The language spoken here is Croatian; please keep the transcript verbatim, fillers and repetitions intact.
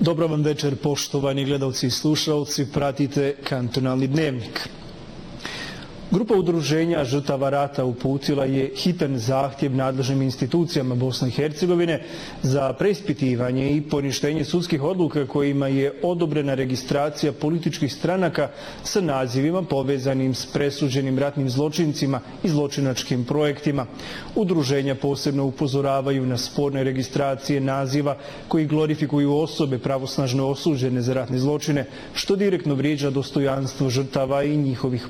Dobro vam večer, poštovani gledalci i slušalci, pratite Kantonalni dnevnik. Grupa udruženja žrtava rata uputila je hitan zahtjev nadležnim institucijama Bosne i Hercegovine za preispitivanje i poništenje sudskih odluka kojima je odobrena registracija političkih stranaka sa nazivima povezanim s presuđenim ratnim zločincima i zločinačkim projektima. Udruženja posebno upozoravaju na sporne registracije naziva koji glorifikuju osobe pravosnažno osuđene za ratne zločine, što direktno vrijeđa dostojanstvo žrtava i njihovih